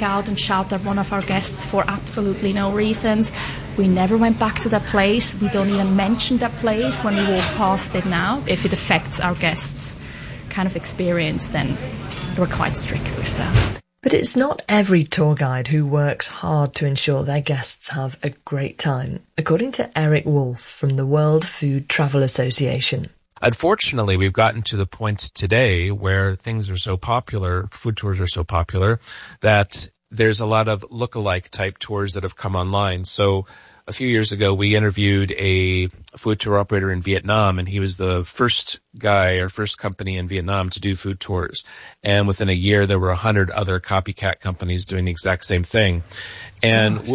freak out and shout at one of our guests for absolutely no reasons. We never went back to that place. We don't even mention that place when we walk past it now. If it affects our guests' kind of experience, then we're quite strict with that. But it's not every tour guide who works hard to ensure their guests have a great time, according to Eric Wolf from the World Food Travel Association. Unfortunately, we've gotten to the point today where things are so popular, food tours are so popular, that there's a lot of look-alike type tours that have come online. So a few years ago, we interviewed a food tour operator in Vietnam, and he was the first guy or first company in Vietnam to do food tours. And within a year, there were 100 other copycat companies doing the exact same thing. And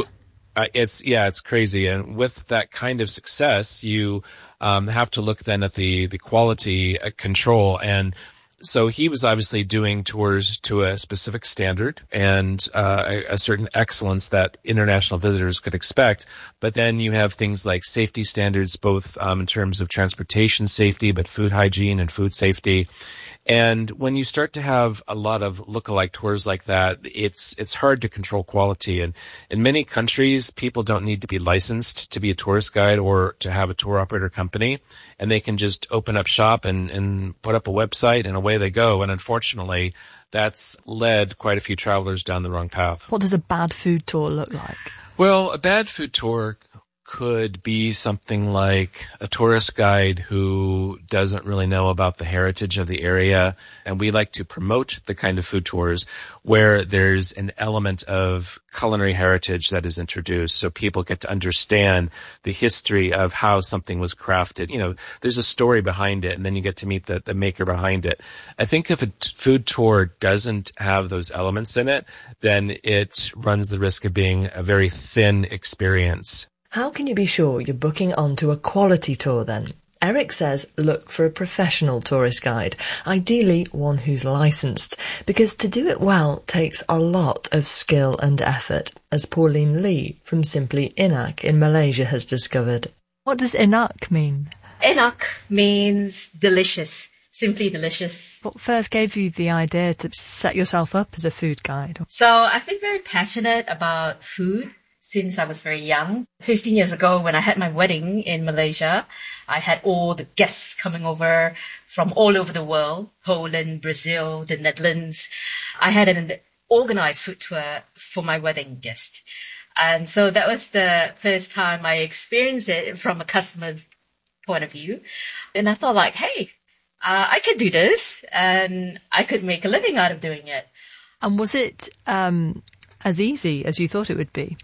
it's crazy. And with that kind of success, you have to look then at the quality control. And so he was obviously doing tours to a specific standard and a certain excellence that international visitors could expect. But then you have things like safety standards, both in terms of transportation safety, but food hygiene and food safety. And when you start to have a lot of lookalike tours like that, it's hard to control quality. And in many countries, people don't need to be licensed to be a tourist guide or to have a tour operator company. And they can just open up shop and put up a website, and away they go. And unfortunately, that's led quite a few travelers down the wrong path. What does a bad food tour look like? Well, a bad food tour could be something like a tourist guide who doesn't really know about the heritage of the area. And we like to promote the kind of food tours where there's an element of culinary heritage that is introduced, so people get to understand the history of how something was crafted. You know, there's a story behind it, and then you get to meet the maker behind it. I think if a food tour doesn't have those elements in it, then it runs the risk of being a very thin experience. How can you be sure you're booking onto a quality tour then? Eric says look for a professional tourist guide, ideally one who's licensed, because to do it well takes a lot of skill and effort, as Pauline Lee from Simply Enak in Malaysia has discovered. What does Enak mean? Enak means delicious, simply delicious. What first gave you the idea to set yourself up as a food guide? So I've been very passionate about food since I was very young. 15 years ago, when I had my wedding in Malaysia, I had all the guests coming over from all over the world, Poland, Brazil, the Netherlands. I had an organized food tour for my wedding guest. And so that was the first time I experienced it from a customer point of view. And I thought like, hey, I could do this and I could make a living out of doing it. And was it as easy as you thought it would be?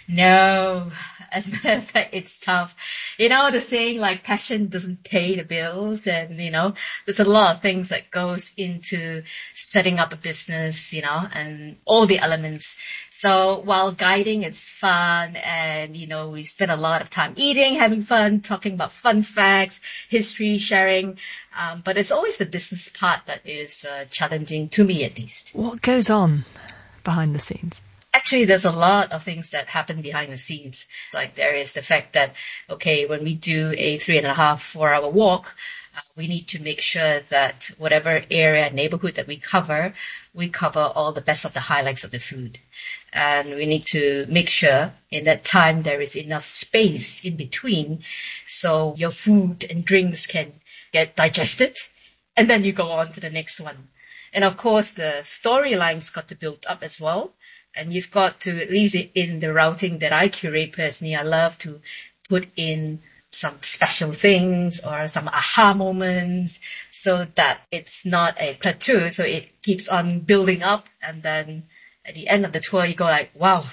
No, as a matter of fact, it's tough. You know, the saying like passion doesn't pay the bills, and you know, there's a lot of things that goes into setting up a business, you know, and all the elements. So while guiding, it's fun, and you know, we spend a lot of time eating, having fun, talking about fun facts, history sharing. But it's always the business part that is challenging to me, at least. What goes on behind the scenes? Actually, there's a lot of things that happen behind the scenes. Like there is the fact that, okay, when we do a 3.5-4 hour walk, we need to make sure that whatever area, neighborhood that we cover all the best of the highlights of the food. And we need to make sure in that time there is enough space in between so your food and drinks can get digested, and then you go on to the next one. And of course, the storylines got to build up as well. And you've got to, at least in the routing that I curate personally, I love to put in some special things or some aha moments so that it's not a plateau. So it keeps on building up. And then at the end of the tour, you go like, wow,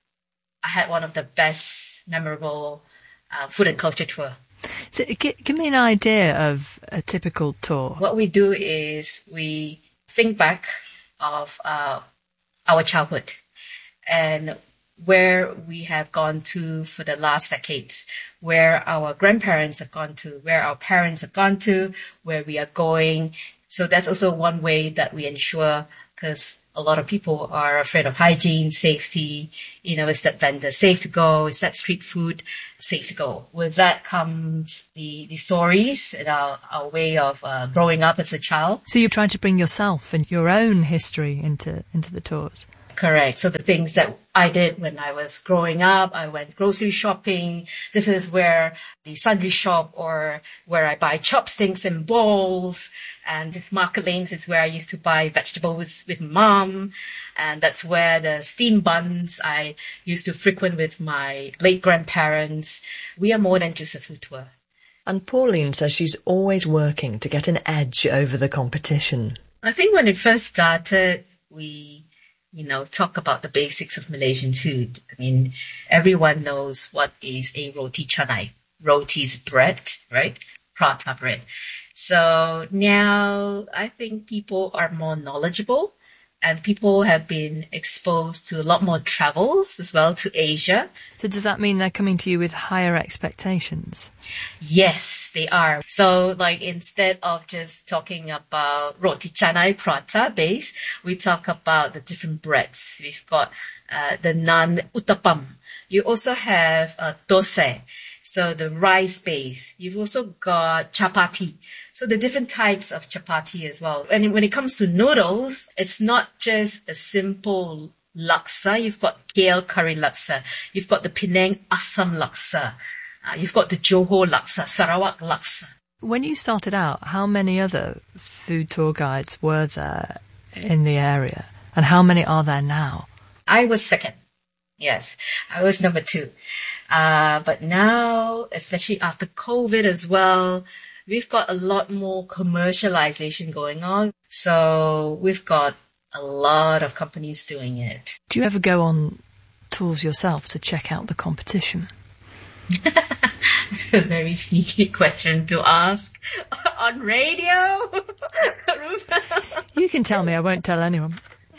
I had one of the best memorable food and culture tour. So give me an idea of a typical tour. What we do is we think back of our childhood and where we have gone to for the last decades, where our grandparents have gone to, where our parents have gone to, where we are going. So that's also one way that we ensure, because a lot of people are afraid of hygiene, safety. You know, is that vendor safe to go? Is that street food safe to go? With that comes the stories and our way of growing up as a child. So you're trying to bring yourself and your own history into the tours. Correct. So the things that I did when I was growing up, I went grocery shopping. This is where the sundry shop or where I buy chopsticks and bowls. And this Market Lanes is where I used to buy vegetables with mom. And that's where the steam buns I used to frequent with my late grandparents. We are more than just a food tour. And Pauline says she's always working to get an edge over the competition. I think when it first started, we talk about the basics of Malaysian food. I mean, everyone knows what is a roti canai. Roti is bread, right? Prata bread. So now I think people are more knowledgeable and people have been exposed to a lot more travels as well to Asia. So does that mean they're coming to you with higher expectations? Yes, they are. So like instead of just talking about roti canai prata base, we talk about the different breads. We've got the naan uttapam. You also have dosa. So the rice base. You've also got chapati. So the different types of chapati as well. And when it comes to noodles, it's not just a simple laksa. You've got KL curry laksa. You've got the Penang Assam laksa. You've got the Johor laksa, Sarawak laksa. When you started out, how many other food tour guides were there in the area? And how many are there now? I was second. Yes, I was number 2. But now, especially after COVID as well, we've got a lot more commercialization going on. So we've got a lot of companies doing it. Do you ever go on tours yourself to check out the competition? It's a very sneaky question to ask on radio. You can tell me, I won't tell anyone.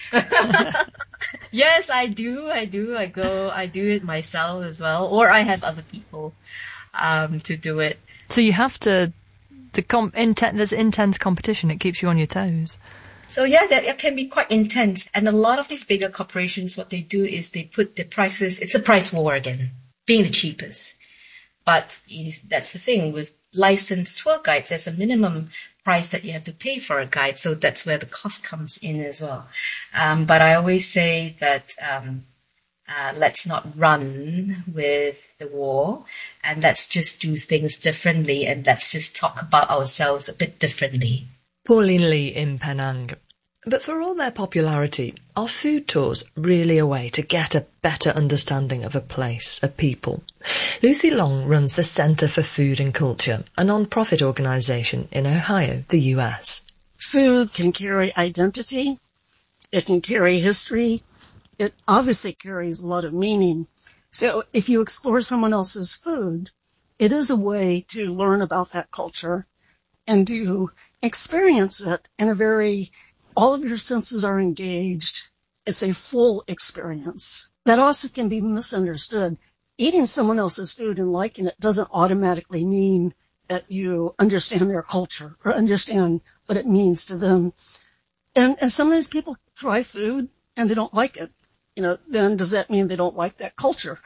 Yes, I do. I do it myself as well. Or I have other people to do it. So you have to, there's intense competition. It keeps you on your toes. So yeah, that can be quite intense. And a lot of these bigger corporations, what they do is they put the prices, it's a price war again, being the cheapest. But that's the thing with licensed tour guides, there's a minimum price that you have to pay for a guide. So that's where the cost comes in as well. But I always say that let's not run with the war and let's just do things differently and let's just talk about ourselves a bit differently. Pauline Lee in Penang. But for all their popularity, are food tours really a way to get a better understanding of a place, a people? Lucy Long runs the Centre for Food and Culture, a non-profit organisation in Ohio, the US. Food can carry identity. It can carry history. It obviously carries a lot of meaning. So if you explore someone else's food, it is a way to learn about that culture and to experience it in a very, all of your senses are engaged. It's a full experience. That also can be misunderstood. Eating someone else's food and liking it doesn't automatically mean that you understand their culture or understand what it means to them. And sometimes people try food and they don't like it. Then does that mean they don't like that culture?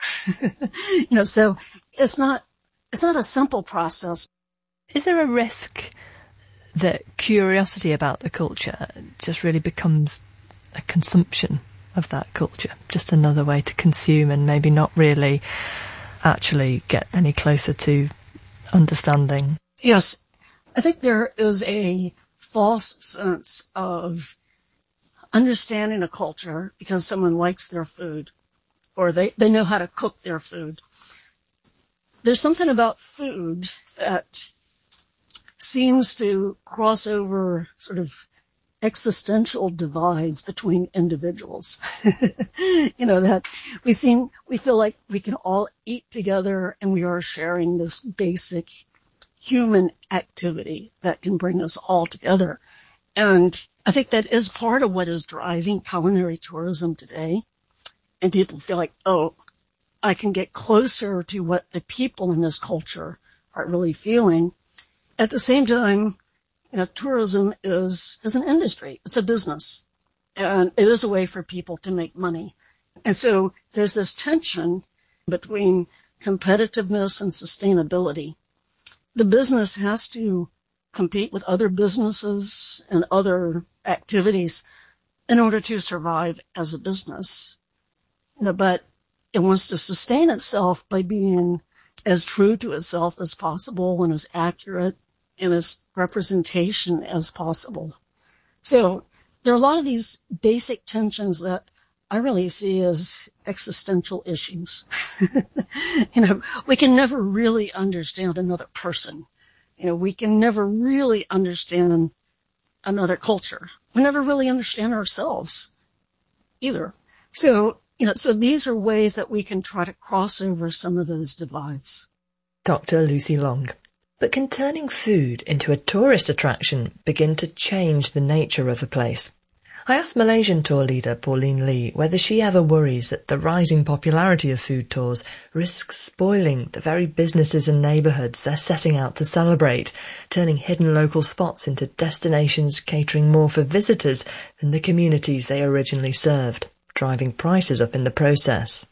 So it's not a simple process. Is there a risk that curiosity about the culture just really becomes a consumption of that culture? Just another way to consume and maybe not really actually get any closer to understanding? Yes. I think there is a false sense of understanding a culture because someone likes their food or they know how to cook their food. There's something about food that seems to cross over sort of existential divides between individuals. That we feel like we can all eat together and we are sharing this basic human activity that can bring us all together. And I think that is part of what is driving culinary tourism today. And people feel like, oh, I can get closer to what the people in this culture are really feeling. At the same time, tourism is an industry. It's a business. And it is a way for people to make money. And so there's this tension between competitiveness and sustainability. The business has to compete with other businesses and other activities, in order to survive as a business. But it wants to sustain itself by being as true to itself as possible and as accurate in its representation as possible. So there are a lot of these basic tensions that I really see as existential issues. We can never really understand another person. We can never really understand another culture. We never really understand ourselves either. So these are ways that we can try to cross over some of those divides. Dr. Lucy Long. But can turning food into a tourist attraction begin to change the nature of a place? I asked Malaysian tour leader Pauline Lee whether she ever worries that the rising popularity of food tours risks spoiling the very businesses and neighbourhoods they're setting out to celebrate, turning hidden local spots into destinations catering more for visitors than the communities they originally served, driving prices up in the process.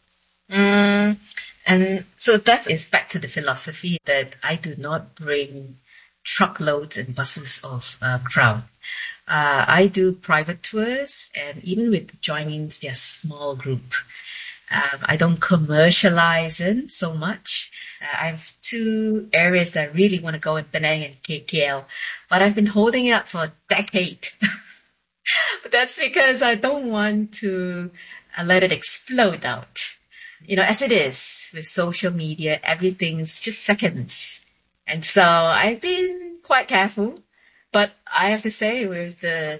And so that is back to the philosophy that I do not bring truckloads and buses of crowd. I do private tours, and even with the join-ins, they're small group. I don't commercialize it so much. I have 2 areas that I really want to go in, Penang and KL, but I've been holding it up for a decade. But that's because I don't want to let it explode out. As it is with social media, everything's just seconds. And so I've been quite careful. But I have to say, with the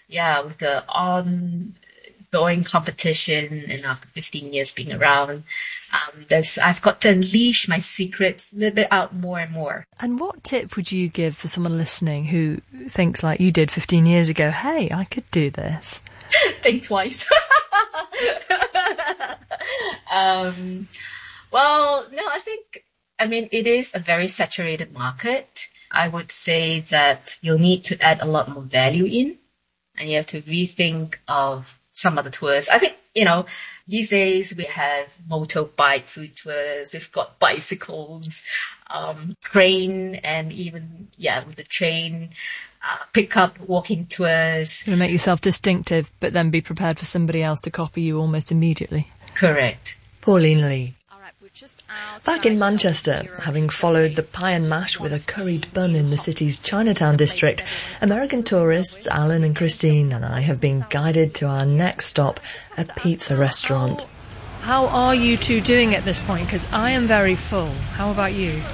ongoing competition and after 15 years being around, I've got to unleash my secrets a little bit out more and more. And what tip would you give for someone listening who thinks like you did 15 years ago, hey, I could do this? Think twice. Well, no, it is a very saturated market. I would say that you'll need to add a lot more value in, and you have to rethink of some of the tours. I think, these days we have motorbike food tours, we've got bicycles, train, and even, with the train, pick-up walking tours. You're going to make yourself distinctive, but then be prepared for somebody else to copy you almost immediately. Correct. Pauline Lee. Back in Manchester, having followed the pie and mash with a curried bun in the city's Chinatown district, American tourists Alan and Christine and I have been guided to our next stop, a pizza restaurant. How are you two doing at this point? Because I am very full. How about you?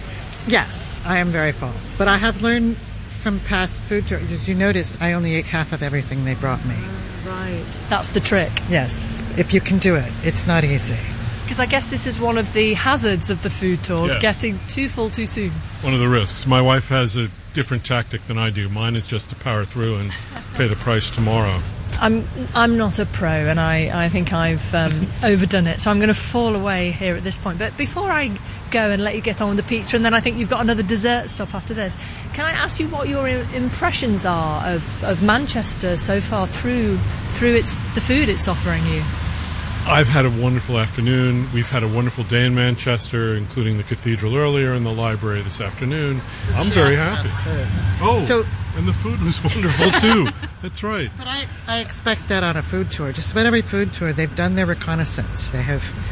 Yes, I am very full. But I have learned from past food tours, as you noticed, I only ate half of everything they brought me. Right. That's the trick. Yes, if you can do it. It's not easy. Because I guess this is one of the hazards of the food tour, yes. Getting too full too soon. One of the risks. My wife has a different tactic than I do. Mine is just to power through and pay the price tomorrow. I'm not a pro, and I think I've overdone it, so I'm going to fall away here at this point. But before I go and let you get on with the pizza, and then I think you've got another dessert stop after this, can I ask you what your impressions are of Manchester so far through the food it's offering you? I've had a wonderful afternoon. We've had a wonderful day in Manchester, including the cathedral earlier and the library this afternoon. I'm very happy. And the food was wonderful too. That's right. But I expect that on a food tour. Just about every food tour, they've done their reconnaissance. They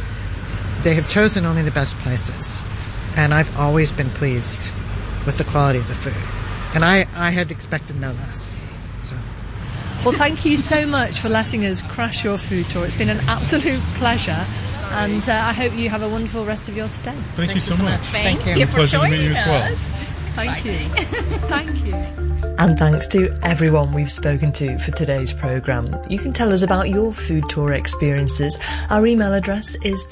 have chosen only the best places. And I've always been pleased with the quality of the food. And I had expected no less. Well, thank you so much for letting us crash your food tour. It's been an absolute pleasure, and I hope you have a wonderful rest of your stay. Thank you so much. Thank you. Pleasure to meet you as well. Thank you. Thank you. And thanks to everyone we've spoken to for today's programme. You can tell us about your food tour experiences. Our email address is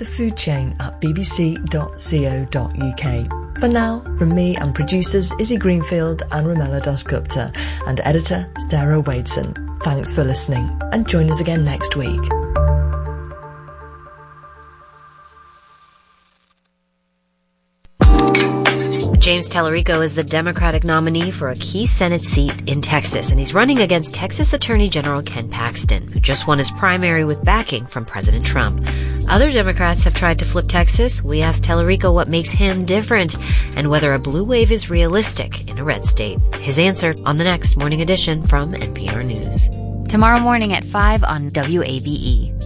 thefoodchain@bbc.co.uk. For now, from me and producers Izzy Greenfield and Romella Dasgupta, and editor Sarah Wadeson. Thanks for listening, and join us again next week. James Tallarico is the Democratic nominee for a key Senate seat in Texas, and he's running against Texas Attorney General Ken Paxton, who just won his primary with backing from President Trump. Other Democrats have tried to flip Texas. We asked Tallarico what makes him different and whether a blue wave is realistic in a red state. His answer on the next Morning Edition from NPR News. tomorrow morning at 5 on WABE.